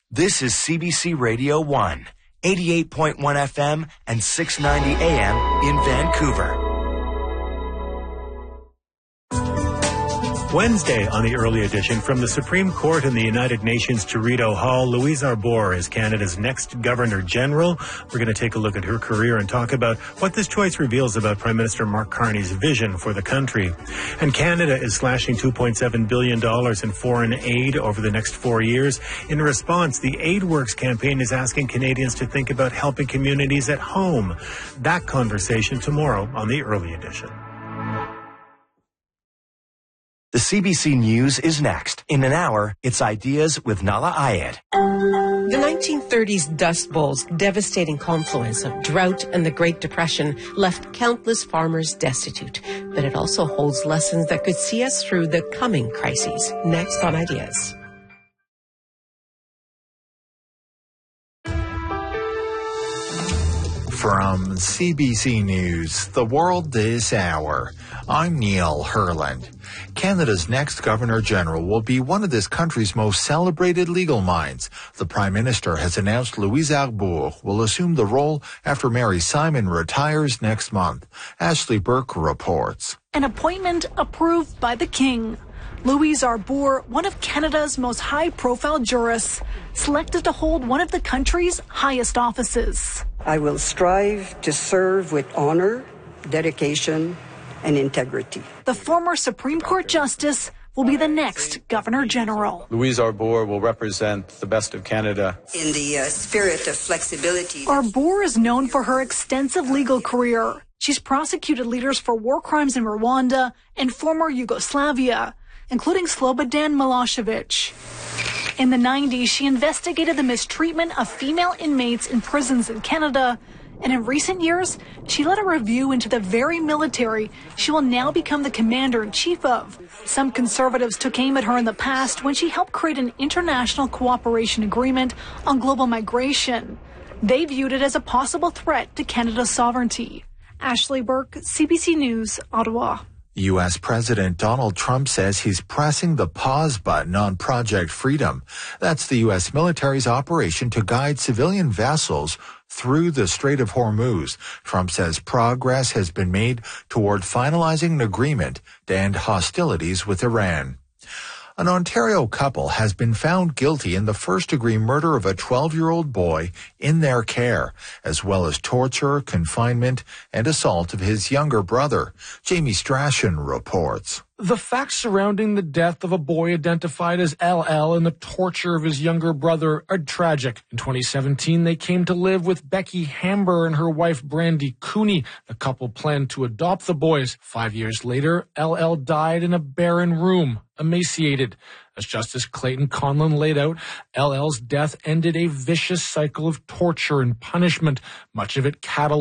This is CBC Radio 1, 88.1 FM and 690 AM in Vancouver. Wednesday on the early edition, from the Supreme Court in the United Nations Toredo Hall, Louise Arbour is Canada's next Governor-General. We're going to take a look at her career and talk about what this choice reveals about Prime Minister Mark Carney's vision for the country. And Canada is slashing $2.7 billion in foreign aid over the next 4 years. In response, the AidWorks campaign is asking Canadians to think about helping communities at home. That conversation tomorrow on the early edition. The CBC News is next. In an hour, it's Ideas with Nala Ayed. The 1930s Dust Bowl's devastating confluence of drought and the Great Depression left countless farmers destitute. But it also holds lessons that could see us through the coming crises. Next on Ideas. From CBC News, The World This Hour, I'm Neil Herland. Canada's next Governor-General will be one of this country's most celebrated legal minds. The Prime Minister has announced Louise Arbour will assume the role after Mary Simon retires next month. Ashley Burke reports. An appointment approved by the King. Louise Arbour, one of Canada's most high-profile jurists, selected to hold one of the country's highest offices. I will strive to serve with honor, dedication, and integrity. The former Supreme Court Justice will be the next Governor-General. Louise Arbour will represent the best of Canada. In the spirit of flexibility. Arbour is known for her extensive legal career. She's prosecuted leaders for war crimes in Rwanda and former Yugoslavia, including Slobodan Milosevic. In the 90s, she investigated the mistreatment of female inmates in prisons in Canada, and in recent years, she led a review into the very military she will now become the commander-in-chief of. Some conservatives took aim at her in the past when she helped create an international cooperation agreement on global migration. They viewed it as a possible threat to Canada's sovereignty. Ashley Burke, CBC News, Ottawa. U.S. President Donald Trump says he's pressing the pause button on Project Freedom. That's the U.S. military's operation to guide civilian vessels through the Strait of Hormuz. Trump says progress has been made toward finalizing an agreement to end hostilities with Iran. An Ontario couple has been found guilty in the first-degree murder of a 12-year-old boy in their care, as well as torture, confinement, and assault of his younger brother. Jamie Strachan reports. The facts surrounding the death of a boy identified as LL and the torture of his younger brother are tragic. In 2017, they came to live with Becky Hamber and her wife Brandy Cooney. The couple planned to adopt the boys. 5 years later, LL died in a barren room, emaciated. As Justice Clayton Conlon laid out, LL's death ended a vicious cycle of torture and punishment, much of it cataloged